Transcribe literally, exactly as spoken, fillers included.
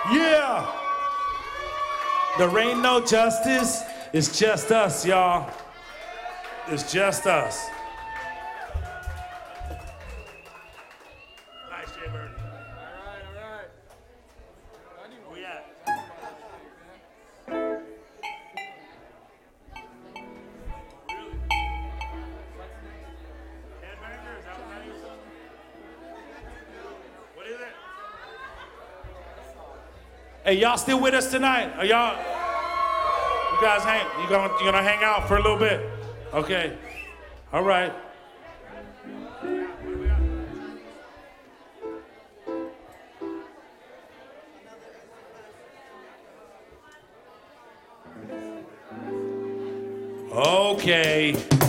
Yeah. There ain't no justice. It's just us, y'all. It's just us. Nice, Jay Bird. All right, all right. Where we at? Really? Headbanger? Is that what that is? What is it? Hey, y'all still with us tonight? Are y'all? You guys hang? You gonna you gonna hang out for a little bit? Okay. All right. Okay.